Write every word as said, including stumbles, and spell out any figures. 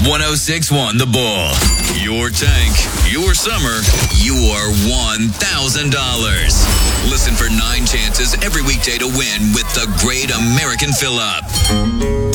one oh six point one The Bull. Your tank, your summer, your one thousand dollars. Listen for nine chances every weekday to win with the Great American Fill-Up.